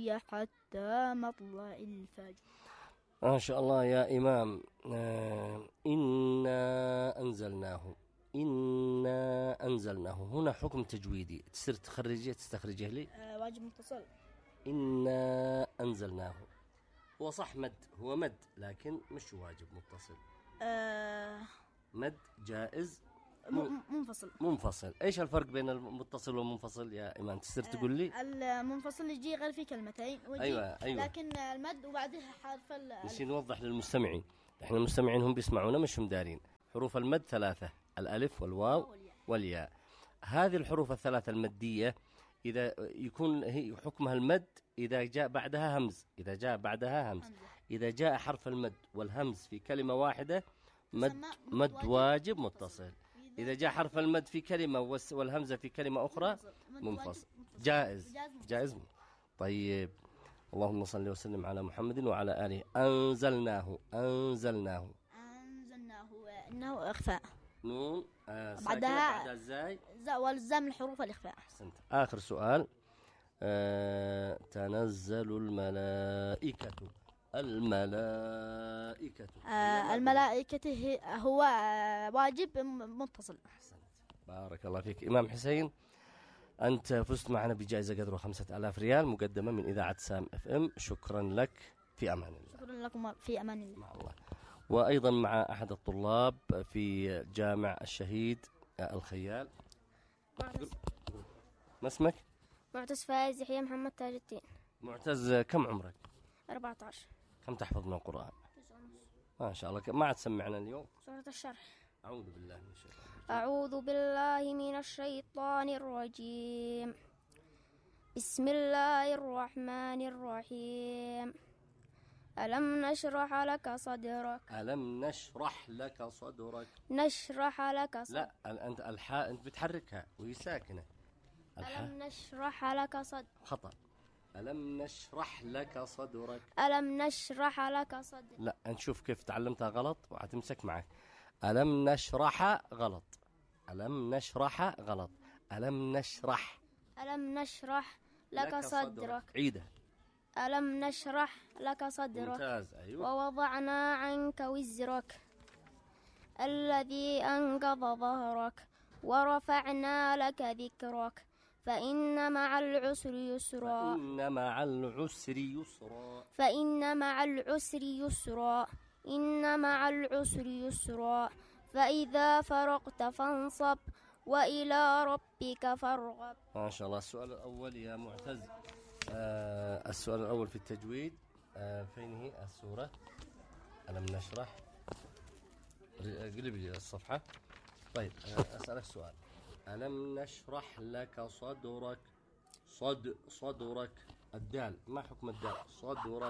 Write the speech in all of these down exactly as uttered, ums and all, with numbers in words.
هي حتى مطلع الفجر. ما شاء الله يا إمام. آه إنا أنزلناه إنا أنزلناه هنا حكم تجويدي، تصير تخرجيه تستخرجه لي. آه واجب متصل. إنا أنزلناه هو صح مد، هو مد لكن مش واجب متصل. آه مد جائز منفصل. منفصل. ايش الفرق بين المتصل والمنفصل يا إمام؟ تصير تقول لي. المنفصل يجي غير في كلمتين أيوة أيوة. لكن المد وبعدها حرف ال بس نوضح للمستمعين، احنا المستمعين هم بيسمعونا مش هم دارين. حروف المد ثلاثة، الألف والواو والياء. هذه الحروف الثلاثة المدية إذا يكون هي حكمها المد إذا جاء بعدها همز، إذا جاء بعدها همز. إذا جاء حرف المد والهمز في كلمة واحدة مد مد واجب متصل. إذا جاء حرف المد في كلمة والهمزة في كلمة أخرى منفصل جائز جائز. طيب اللهم صل وسلم على محمد وعلى آله. أنزلناه أنزلناه أنزلناه إنه إخفاء نون آه بعدها بعد الزاي والزام الحروف الإخفاء. أحسنت. آخر سؤال. آه تنزل الملائكة الملائكة آه الملائكة هو واجب متصل. أحسنت بارك الله فيك إمام حسين. أنت فزت معنا بجائزة قدره خمسة آلاف ريال مقدمة من إذاعة سام اف ام. شكرا لك، في أمان الله. شكرا لكم، في أمان الله. مع الله. وأيضا مع أحد الطلاب في جامع الشهيد الخيال. معتز. ما اسمك؟ معتز فايز يحيى محمد تاج الدين. معتز كم عمرك؟ أربعة عشر. كم تحفظ من القرآن؟ ما شاء الله. ما عاد تسمعنا اليوم سورة الشرح. أعوذ بالله من الشيطان الرجيم. أعوذ بالله من الشيطان الرجيم. بسم الله الرحمن الرحيم. ألم نشرح لك صدرك. ألم نشرح لك صدرك. نشرح لك صدرك. لا أنت الحاء أنت بتحركها وهي ساكنة. ألم نشرح لك صدرك. خطأ. ألم نشرح لك صدرك. ألم نشرح لك صدرك. لا نشوف كيف تعلمتها غلط وهتمسك معك. ألم نشرح غلط. ألم نشرح غلط. ألم نشرح. ألم نشرح لك, لك صدرك. صدرك. عيدها. ألم نشرح لك صدرك. ممتاز. أيوة. ووضعنا عنك وزرك الذي أنقض ظهرك ورفعنا لك ذكرك فإن مع العسر يسرا. فإن مع العسر يسرا. فإن مع العسر يسرا. إن مع العسر يسرا. فإذا فرغت فانصب وإلى ربك فارغب. ما شاء الله. السؤال الأول يا معتز. آه السؤال الأول في التجويد. آه فين هي السورة؟ ألم نشرح. قلب لي الصفحة. طيب آه أسألك سؤال. ألم نشرح لك صدرك. صد صدرك. الدال ما حكم الدال؟ صدرك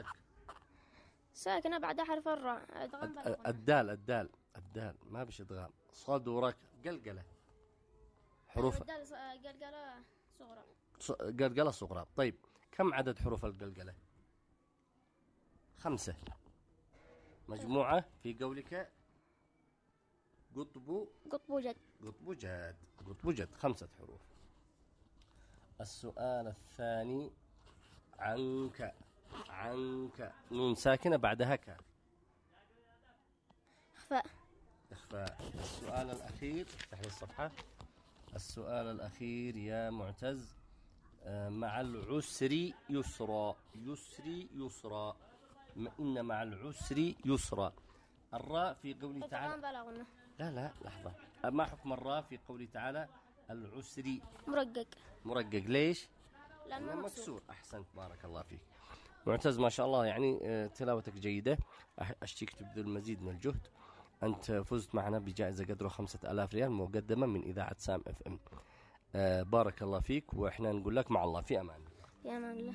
ساكنة بعد حرف الراء. الدال الدال الدال ما بش ادغام. صدرك قلقلة حروف. الدال قلقلة صغرى. قلقلة صغرى. طيب كم عدد حروف القلقلة؟ خمسة مجموعة في قولك قطب قطب جد. قطب جد. قطب جد خمسة حروف. السؤال الثاني. عنك. عنك نون ساكنة بعدها كاف. إخفاء. إخفاء. السؤال الأخير. افتح لي الصفحة. السؤال الأخير يا معتز. مع العسر يسرا. يسري يسرا. إن مع العسر يسرا. الراء في قوله تعالى. لا لا لحظة. ما حكم الراء في قوله تعالى العسري؟ مرقق. مرقق ليش؟ لأنه مكسور. أحسنت بارك الله فيك معتز. ما شاء الله يعني تلاوتك جيدة. أشتيك تبذل المزيد من الجهد. أنت فزت معنا بجائزة قدره خمسة آلاف ريال مقدمة من إذاعة سام اف ام. بارك الله فيك وإحنا نقول لك مع الله في أمان. في أمان الله.